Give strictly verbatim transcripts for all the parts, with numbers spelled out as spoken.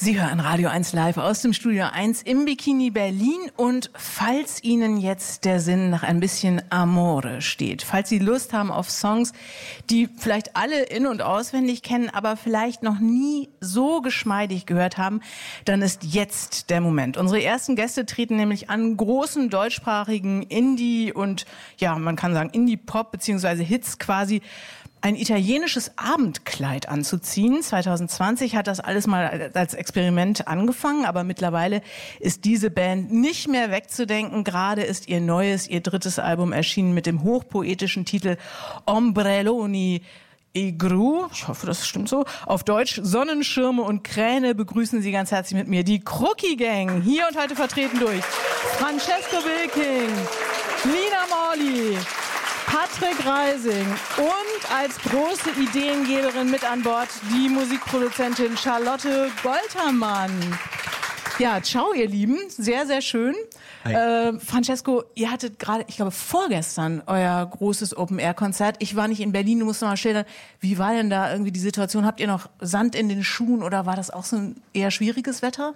Sie hören Radio eins live aus dem Studio eins im Bikini Berlin. Und falls Ihnen jetzt der Sinn nach ein bisschen Amore steht, falls Sie Lust haben auf Songs, die vielleicht alle in- und auswendig kennen, aber vielleicht noch nie so geschmeidig gehört haben, dann ist jetzt der Moment. Unsere ersten Gäste treten nämlich an großen deutschsprachigen Indie- und, ja, man kann sagen Indie-Pop bzw. Hits quasi ein italienisches Abendkleid anzuziehen. zwanzig zwanzig hat das alles mal als Experiment angefangen, aber mittlerweile ist diese Band nicht mehr wegzudenken. Gerade ist ihr neues, ihr drittes Album erschienen mit dem hochpoetischen Titel Ombrelloni e Gru. Ich hoffe, das stimmt so. Auf Deutsch Sonnenschirme und Kräne. Begrüßen Sie ganz herzlich mit mir die Crookie Gang. Hier und heute vertreten durch Francesco Wilking, Lina Morley, Patrick Reising und als große Ideengeberin mit an Bord die Musikproduzentin Charlotte Goltermann. Ja, ciao ihr Lieben, sehr, sehr schön. Äh, Francesco, ihr hattet gerade, ich glaube vorgestern, euer großes Open-Air-Konzert. Ich war nicht in Berlin, du musst noch mal schildern, wie war denn da irgendwie die Situation? Habt ihr noch Sand in den Schuhen oder war das auch so ein eher schwieriges Wetter?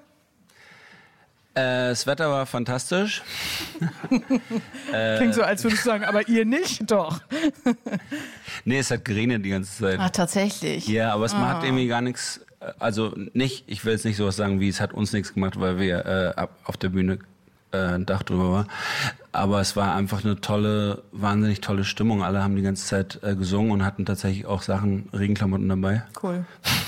Äh, das Wetter war fantastisch. Klingt so, als würdest du sagen, aber ihr nicht? Doch. Nee, es hat geregnet die ganze Zeit. Ach, tatsächlich? Ja, aber es ah. hat irgendwie gar nichts, also nicht, ich will jetzt nicht sowas sagen wie, es hat uns nichts gemacht, weil wir äh, auf der Bühne äh, ein Dach drüber war. Aber es war einfach eine tolle, wahnsinnig tolle Stimmung. Alle haben die ganze Zeit äh, gesungen und hatten tatsächlich auch Sachen, Regenklamotten dabei. Cool.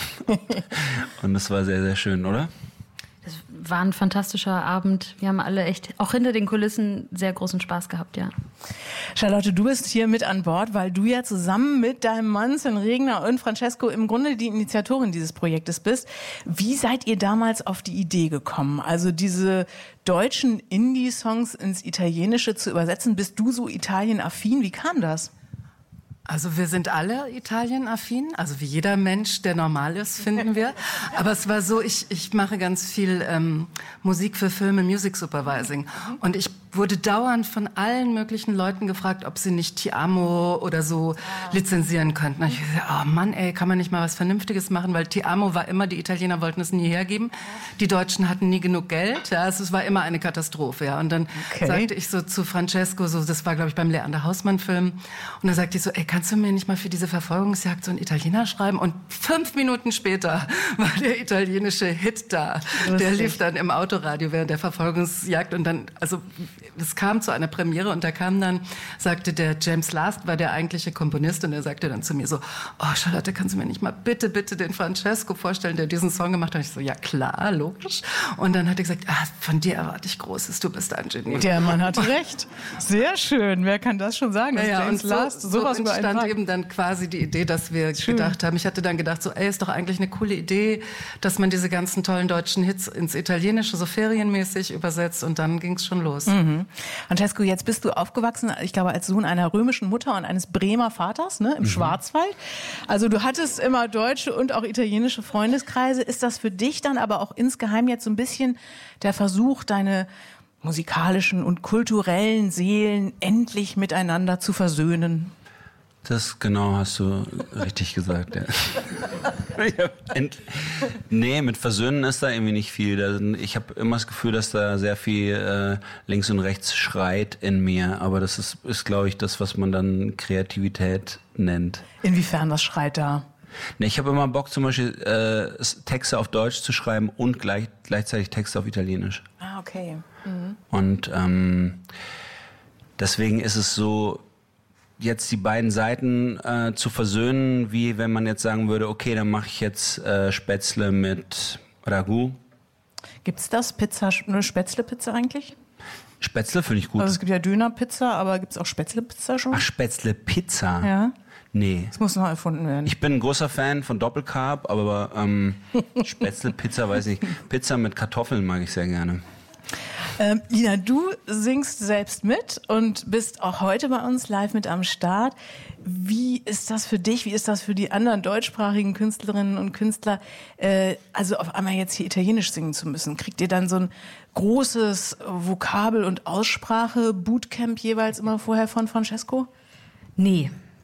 Und das war sehr, sehr schön, oder? Es war ein fantastischer Abend. Wir haben alle echt, auch hinter den Kulissen, sehr großen Spaß gehabt, ja. Charlotte, du bist hier mit an Bord, weil du ja zusammen mit deinem Mann Sven Regner und Francesco im Grunde die Initiatorin dieses Projektes bist. Wie seid ihr damals auf die Idee gekommen, also diese deutschen Indie-Songs ins Italienische zu übersetzen? Bist du so Italien-affin? Wie kam das? Also wir sind alle Italien-affin, also wie jeder Mensch, der normal ist, finden wir. Aber es war so, ich, ich mache ganz viel ähm, Musik für Filme, Music Supervising. Und ich wurde dauernd von allen möglichen Leuten gefragt, ob sie nicht Ti Amo oder so lizenzieren könnten. Und ich dachte, oh Mann, ey, kann man nicht mal was Vernünftiges machen? Weil Ti Amo war immer, die Italiener wollten es nie hergeben. Die Deutschen hatten nie genug Geld. Ja, also es war immer eine Katastrophe. Ja. Und dann okay. sagte ich so zu Francesco, so, das war glaube ich beim Leander Hausmann-Film. Und dann sagte ich so, ey, kannst du mir nicht mal für diese Verfolgungsjagd so einen Italiener schreiben? Und fünf Minuten später war der italienische Hit da. Lustig. Der lief dann im Autoradio während der Verfolgungsjagd. Und dann, also es kam zu einer Premiere und da kam dann, sagte der James Last, war der eigentliche Komponist, und er sagte dann zu mir so, oh Charlotte, kannst du mir nicht mal bitte, bitte den Francesco vorstellen, der diesen Song gemacht hat? Und ich so, ja klar, logisch. Und dann hat er gesagt, ah, von dir erwarte ich Großes, du bist ein Genie. Der Mann hatte recht. Sehr schön, wer kann das schon sagen? Ja, ja, James und so, Last, sowas so entstand eben dann quasi die Idee, dass wir schön. gedacht haben, ich hatte dann gedacht, so, ey, ist doch eigentlich eine coole Idee, dass man diese ganzen tollen deutschen Hits ins Italienische so ferienmäßig übersetzt, und dann ging's schon los. Mhm. Francesco, jetzt bist du aufgewachsen, ich glaube, als Sohn einer römischen Mutter und eines Bremer Vaters, ne, im mhm. Schwarzwald. Also du hattest immer deutsche und auch italienische Freundeskreise. Ist das für dich dann aber auch insgeheim jetzt so ein bisschen der Versuch, deine musikalischen und kulturellen Seelen endlich miteinander zu versöhnen? Das genau hast du richtig gesagt, ja. Nee, mit Versöhnen ist da irgendwie nicht viel. Ich habe immer das Gefühl, dass da sehr viel äh, links und rechts schreit in mir. Aber das ist, ist glaube ich, das, was man dann Kreativität nennt. Inwiefern, was schreit da? Nee, ich habe immer Bock, zum Beispiel äh, Texte auf Deutsch zu schreiben und gleich, gleichzeitig Texte auf Italienisch. Ah, okay. Mhm. Und ähm, deswegen ist es so, jetzt die beiden Seiten äh, zu versöhnen, wie wenn man jetzt sagen würde, okay, dann mache ich jetzt äh, Spätzle mit Ragout. Gibt's das? Pizza, eine Spätzle-Pizza eigentlich? Spätzle finde ich gut. Also es gibt ja Döner-Pizza, aber gibt's auch Spätzle-Pizza schon? Ach, Spätzle-Pizza? Ja. Nee. Das muss noch erfunden werden. Ich bin ein großer Fan von Doppelcarb, aber ähm, Spätzle-Pizza weiß ich nicht. Pizza mit Kartoffeln mag ich sehr gerne. Ähm, Lina, du singst selbst mit und bist auch heute bei uns live mit am Start. Wie ist das für dich? Wie ist das für die anderen deutschsprachigen Künstlerinnen und Künstler, äh, also auf einmal jetzt hier Italienisch singen zu müssen? Kriegt ihr dann so ein großes Vokabel- und Aussprache-Bootcamp jeweils immer vorher von Francesco? Nee.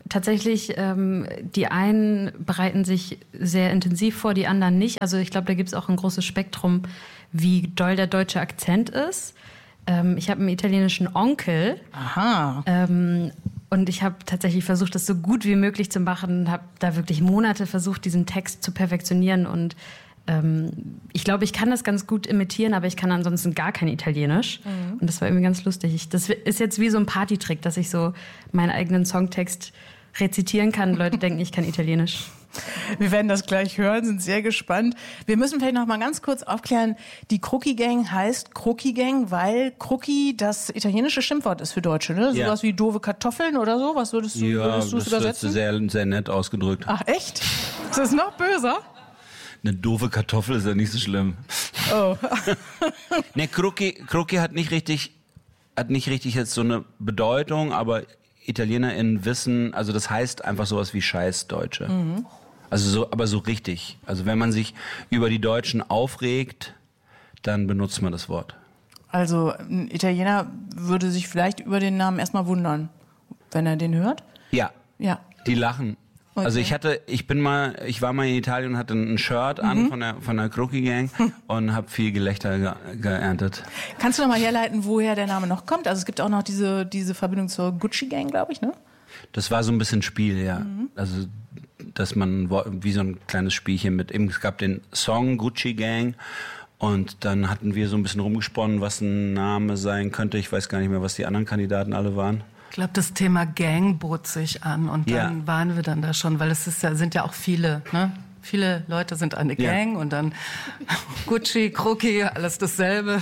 tatsächlich, ähm, die einen bereiten sich sehr intensiv vor, die anderen nicht. Also ich glaube, da gibt es auch ein großes Spektrum, wie doll der deutsche Akzent ist. Ähm, ich habe einen italienischen Onkel. Aha. Ähm, und ich habe tatsächlich versucht, das so gut wie möglich zu machen. Habe da wirklich Monate versucht, diesen Text zu perfektionieren. Und ähm, ich glaube, ich kann das ganz gut imitieren, aber ich kann ansonsten gar kein Italienisch. Mhm. Und das war irgendwie ganz lustig. Ich, das ist jetzt wie so ein Partytrick, dass ich so meinen eigenen Songtext rezitieren kann. Leute denken, ich kann Italienisch. Wir werden das gleich hören, sind sehr gespannt. Wir müssen vielleicht noch mal ganz kurz aufklären, die Crookie Gang heißt Crookie Gang, weil Crookie das italienische Schimpfwort ist für Deutsche, ne? Ja. Sowas wie doofe Kartoffeln oder so? Was würdest du, Ja, würdest du es das übersetzen? ist sehr, sehr nett ausgedrückt. Ach, echt? Ist das noch böser? Eine doofe Kartoffel ist ja nicht so schlimm. Oh. Ne, Crookie, Crookie hat nicht richtig, hat nicht richtig jetzt so eine Bedeutung, aber ItalienerInnen wissen, also das heißt einfach sowas wie Scheißdeutsche. Mhm. Also so, aber so richtig. Also wenn man sich über die Deutschen aufregt, dann benutzt man das Wort. Also ein Italiener würde sich vielleicht über den Namen erstmal wundern, wenn er den hört? Ja. Ja. Die lachen. Okay. Also ich hatte, ich bin mal, ich war mal in Italien und hatte ein Shirt mhm. an von der von der Crookie Gang und habe viel Gelächter ge geerntet. Kannst du noch mal herleiten, woher der Name noch kommt? Also es gibt auch noch diese diese Verbindung zur Gucci Gang, glaube ich, ne? Das war so ein bisschen Spiel, ja. Mhm. Also dass man wie so ein kleines Spielchen mit, eben, es gab den Song Gucci Gang und dann hatten wir so ein bisschen rumgesponnen, was ein Name sein könnte. Ich weiß gar nicht mehr, was die anderen Kandidaten alle waren. Ich glaube, das Thema Gang bot sich an und dann ja. waren wir dann da schon, weil es ist ja, sind ja auch viele, ne? Viele Leute sind eine Gang ja. und dann Gucci, Crookie, alles dasselbe.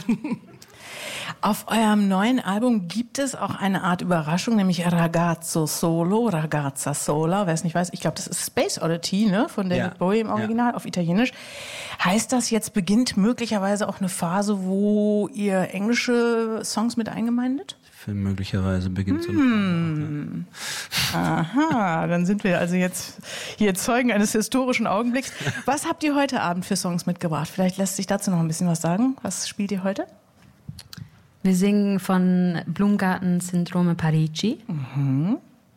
Auf eurem neuen Album gibt es auch eine Art Überraschung, nämlich Ragazzo Solo, Ragazza Sola. Wer es nicht weiß, ich glaube, das ist Space Oddity, ne, von David ja. Bowie im Original ja. auf Italienisch. Heißt das, jetzt beginnt möglicherweise auch eine Phase, wo ihr englische Songs mit eingemeindet? Für möglicherweise beginnt so eine hm. Aha, dann sind wir also jetzt hier Zeugen eines historischen Augenblicks. Was habt ihr heute Abend für Songs mitgebracht? Vielleicht lässt sich dazu noch ein bisschen was sagen. Was spielt ihr heute? Wir singen von Blumengarten Syndrome Parigi. Mhm.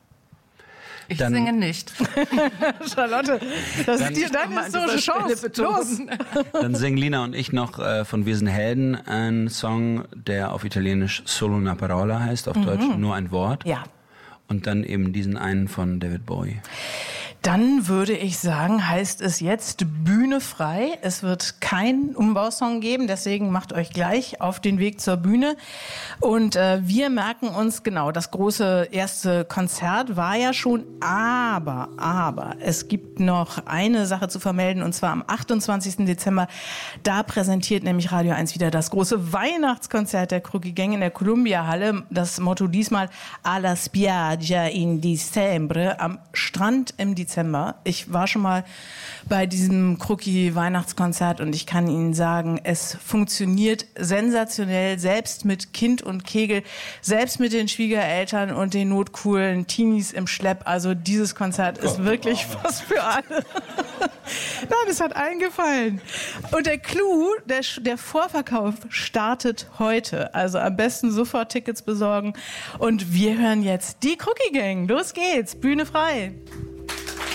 Ich Dann, singe nicht. Charlotte, das ist die, deine historische Chance. Los. Dann singen Lina und ich noch äh, von Wir sind Helden einen Song, der auf Italienisch Solo una parola heißt, auf mhm. Deutsch nur ein Wort. Ja. Und dann eben diesen einen von David Bowie. Dann würde ich sagen, heißt es jetzt Bühne frei. Es wird keinen Umbausong geben, deswegen macht euch gleich auf den Weg zur Bühne. Und äh, wir merken uns, genau, das große erste Konzert war ja schon, aber, aber, es gibt noch eine Sache zu vermelden, und zwar am achtundzwanzigsten Dezember. Da präsentiert nämlich Radio eins wieder das große Weihnachtskonzert der Crookie Gang in der Columbia-Halle. Das Motto diesmal Alla spiaggia in dicembre, am Strand im Dezember. Ich war schon mal bei diesem Crookie-Weihnachtskonzert und ich kann Ihnen sagen, es funktioniert sensationell, selbst mit Kind und Kegel, selbst mit den Schwiegereltern und den notcoolen Teenies im Schlepp. Also dieses Konzert ist wirklich was für alle. Nein, es hat allen gefallen. Und der Clou, der, der Vorverkauf startet heute. Also am besten sofort Tickets besorgen. Und wir hören jetzt die Crookie Gang. Los geht's, Bühne frei.